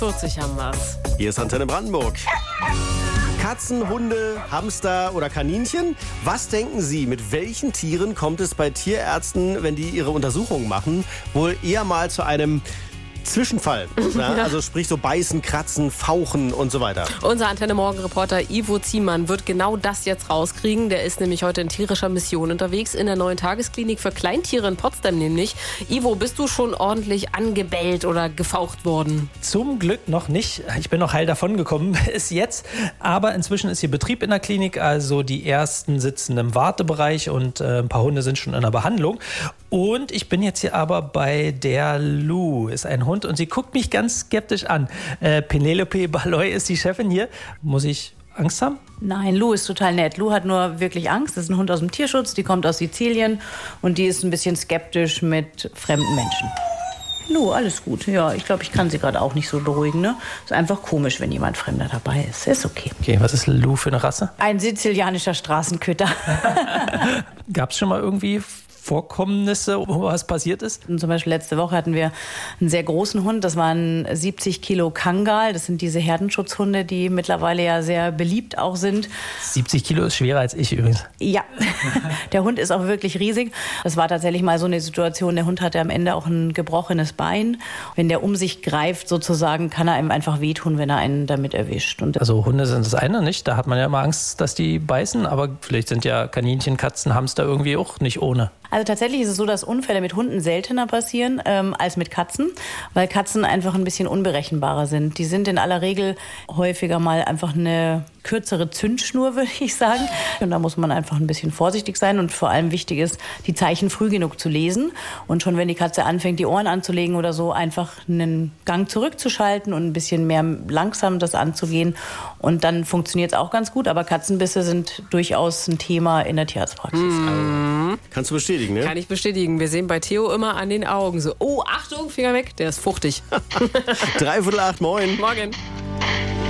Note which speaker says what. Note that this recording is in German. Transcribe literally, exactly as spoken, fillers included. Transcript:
Speaker 1: vierzig haben wir's.
Speaker 2: Hier ist Antenne Brandenburg. Katzen, Hunde, Hamster oder Kaninchen? Was denken Sie, mit welchen Tieren kommt es bei Tierärzten, wenn die ihre Untersuchungen machen, wohl eher mal zu einem Zwischenfall? Ja, also sprich so beißen, kratzen, fauchen und so weiter.
Speaker 1: Unser Antenne-Morgen-Reporter Ivo Ziemann wird genau das jetzt rauskriegen. Der ist nämlich heute in tierischer Mission unterwegs in der neuen Tagesklinik für Kleintiere in Potsdam nämlich. Ivo, bist du schon ordentlich angebellt oder gefaucht worden?
Speaker 3: Zum Glück noch nicht. Ich bin noch heil davon gekommen bis jetzt. Aber inzwischen ist hier Betrieb in der Klinik. Also die ersten sitzen im Wartebereich und äh, ein paar Hunde sind schon in der Behandlung. Und ich bin jetzt hier aber bei der Lou, ist ein Hund und sie guckt mich ganz skeptisch an. Äh, Penelope Balloy ist die Chefin hier. Muss ich Angst haben?
Speaker 4: Nein, Lou ist total nett. Lou hat nur wirklich Angst. Das ist ein Hund aus dem Tierschutz, die kommt aus Sizilien und die ist ein bisschen skeptisch mit fremden Menschen. Lou, alles gut. Ja, ich glaube, ich kann sie gerade auch nicht so beruhigen. Ne? Ist einfach komisch, wenn jemand Fremder dabei ist. Ist okay.
Speaker 3: Okay, was ist Lou für eine Rasse?
Speaker 4: Ein sizilianischer Straßenköter.
Speaker 3: Gab es schon mal irgendwie Vorkommnisse, wo was passiert ist?
Speaker 4: Zum Beispiel letzte Woche hatten wir einen sehr großen Hund. Das waren siebzig Kilo Kangal. Das sind diese Herdenschutzhunde, die mittlerweile ja sehr beliebt auch sind.
Speaker 3: siebzig Kilo ist schwerer als ich übrigens.
Speaker 4: Ja, der Hund ist auch wirklich riesig. Das war tatsächlich mal so eine Situation. Der Hund hatte am Ende auch ein gebrochenes Bein. Wenn der um sich greift sozusagen, kann er einem einfach wehtun, wenn er einen damit erwischt. Und
Speaker 3: also Hunde sind das eine, nicht? Da hat man ja immer Angst, dass die beißen. Aber vielleicht sind ja Kaninchen, Katzen, Hamster irgendwie auch nicht ohne.
Speaker 4: Also tatsächlich ist es so, dass Unfälle mit Hunden seltener passieren ähm, als mit Katzen, weil Katzen einfach ein bisschen unberechenbarer sind. Die sind in aller Regel häufiger mal einfach eine kürzere Zündschnur, würde ich sagen. Und da muss man einfach ein bisschen vorsichtig sein und vor allem wichtig ist, die Zeichen früh genug zu lesen und schon wenn die Katze anfängt, die Ohren anzulegen oder so, einfach einen Gang zurückzuschalten und ein bisschen mehr langsam das anzugehen und dann funktioniert es auch ganz gut, aber Katzenbisse sind durchaus ein Thema in der Tierarztpraxis.
Speaker 2: Mhm. Kannst du bestätigen, ne?
Speaker 1: Kann ich bestätigen. Wir sehen bei Theo immer an den Augen so, oh, Achtung, Finger weg, der ist fuchtig.
Speaker 2: Dreiviertel acht, moin.
Speaker 1: Morgen.